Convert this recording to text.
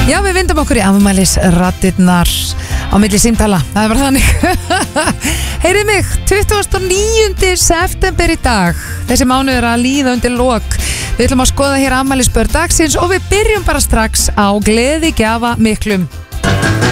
Já, við vindum okkur í afmælisraddirnar á milli símtala, það er bara þannig. Heyrið mig, 29. september í dag, þessi mánuð er að líða undir lok. Við ætlum að skoða hér afmælisbörn dagsins og við byrjum bara strax á gleðigjafa miklum.